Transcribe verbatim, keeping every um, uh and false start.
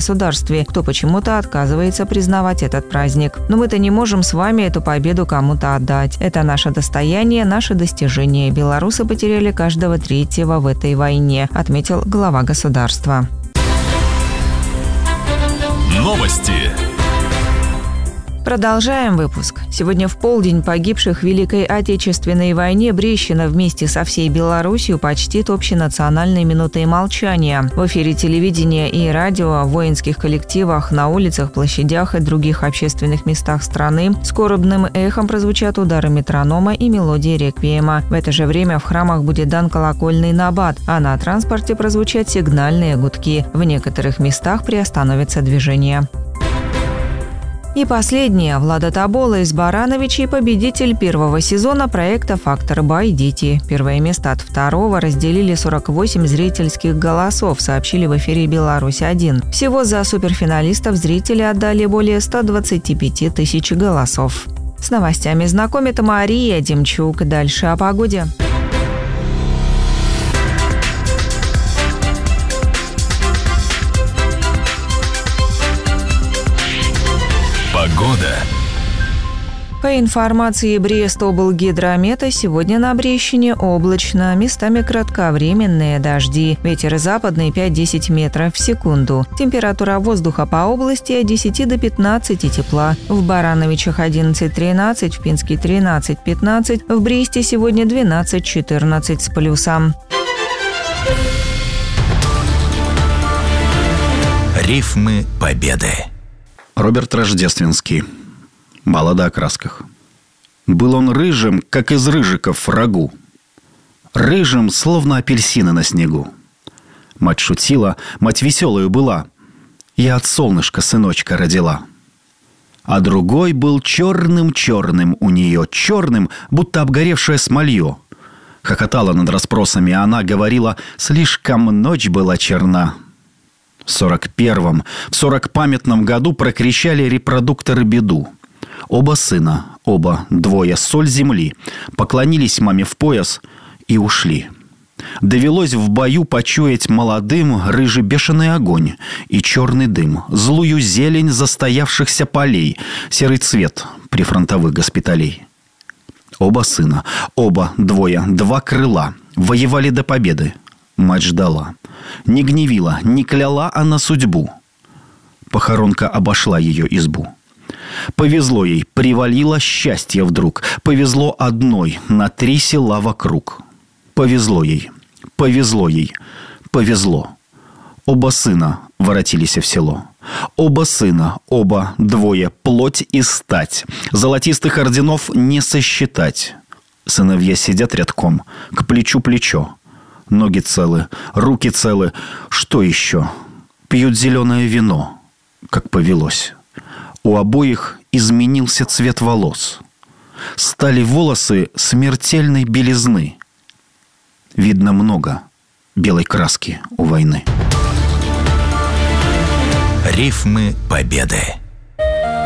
государстве, кто почему-то отказывается признавать этот праздник. Но мы-то не можем с вами эту победу кому-то отдать. Это наше достояние, наше достижение. Белорусы потеряли каждого третьего в этой войне, отметил глава государства. Новости. Продолжаем выпуск. Сегодня в полдень погибших в Великой Отечественной войне Брещина вместе со всей Беларусью почтит общенациональной минутой молчания. В эфире телевидения и радио, в воинских коллективах, на улицах, площадях и других общественных местах страны скорбным эхом прозвучат удары метронома и мелодии реквиема. В это же время в храмах будет дан колокольный набат, а на транспорте прозвучат сигнальные гудки. В некоторых местах приостановится движение. И последнее. Влада Тобола из Барановичей, победитель первого сезона проекта «Фактор Бай Дети». Первое место от второго разделили сорок восемь зрительских голосов, сообщили в эфире «Беларусь один». Всего за суперфиналистов зрители отдали более ста двадцати пяти тысяч голосов. С новостями знакомит Мария Демчук. Дальше о погоде. Погода. По информации Брест-облгидромета, сегодня на Брещине облачно, местами кратковременные дожди. Ветер западный пять-десять метров в секунду. Температура воздуха по области от десяти до пятнадцати тепла. В Барановичах одиннадцать-тринадцать, в Пинске тринадцать-пятнадцать, в Бресте сегодня двенадцать-четырнадцать с плюсом. Рифмы победы. Роберт Рождественский. Баллада о красках. Был он рыжим, как из рыжиков рагу. Рыжим, словно апельсины на снегу. Мать шутила, мать веселою была. Я от солнышка сыночка родила. А другой был черным-черным у нее, черным, будто обгоревшее смолье. Хохотала над расспросами, а она говорила, слишком ночь была черна. В сорок первом, в сорок памятном году прокричали репродукторы беду. Оба сына, оба, двое, соль земли, поклонились маме в пояс и ушли. Довелось в бою почуять молодым рыжий бешеный огонь и черный дым, злую зелень застоявшихся полей, серый цвет прифронтовых госпиталей. Оба сына, оба, двое, два крыла, воевали до победы. Мать ждала. Не гневила, не кляла она судьбу. Похоронка обошла ее избу. Повезло ей, привалило счастье вдруг. Повезло одной на три села вокруг. Повезло ей, повезло ей, повезло. Оба сына воротились в село. Оба сына, оба, двое, плоть и стать. Золотистых орденов не сосчитать. Сыновья сидят рядком, к плечу плечо. Ноги целы, руки целы. Что еще? Пьют зеленое вино, как повелось. У обоих изменился цвет волос. Стали волосы смертельной белизны. Видно много белой краски у войны. Рифмы победы.